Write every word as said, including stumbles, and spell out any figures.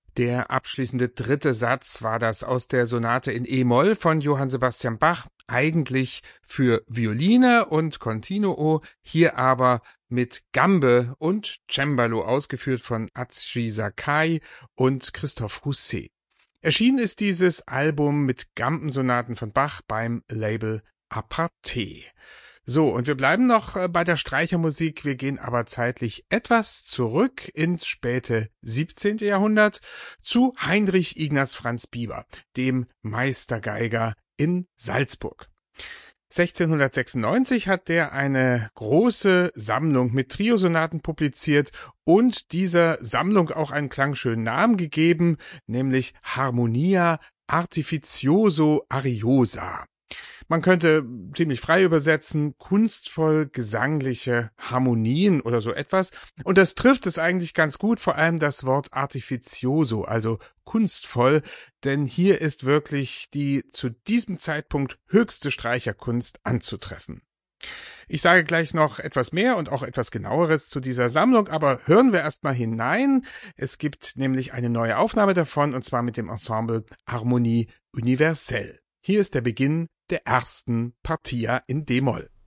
Der abschließende dritte Satz war das aus der Sonate in E-Moll von Johann Sebastian Bach, eigentlich für Violine und Continuo, hier aber mit Gambe und Cembalo ausgeführt von Atsushi Sakai und Christophe Rousset. Erschienen ist dieses Album mit Gambensonaten von Bach beim Label Aparté. So, und wir bleiben noch äh, bei der Streichermusik, wir gehen aber zeitlich etwas zurück ins späte siebzehnte. Jahrhundert zu Heinrich Ignaz Franz Bieber, dem Meistergeiger in Salzburg. sechzehnhundertsechsundneunzig hat der eine große Sammlung mit Triosonaten publiziert und dieser Sammlung auch einen klangschönen Namen gegeben, nämlich Harmonia Artificioso Ariosa. Man könnte ziemlich frei übersetzen, kunstvoll gesangliche Harmonien oder so etwas. Und das trifft es eigentlich ganz gut, vor allem das Wort artificioso, also kunstvoll, denn hier ist wirklich die zu diesem Zeitpunkt höchste Streicherkunst anzutreffen. Ich sage gleich noch etwas mehr und auch etwas genaueres zu dieser Sammlung, aber hören wir erstmal hinein. Es gibt nämlich eine neue Aufnahme davon, und zwar mit dem Ensemble Harmonie Universelle. Hier ist der Beginn der ersten Partia in D-Moll.